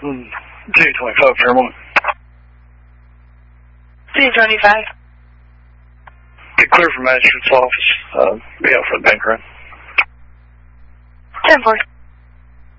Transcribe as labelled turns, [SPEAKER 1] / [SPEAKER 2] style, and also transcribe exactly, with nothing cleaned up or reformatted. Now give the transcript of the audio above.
[SPEAKER 1] Mm, T twenty-five, Fairmont.
[SPEAKER 2] T twenty-five.
[SPEAKER 1] Get clear from magistrate's office. Uh, be out for the bank run.
[SPEAKER 2] ten four.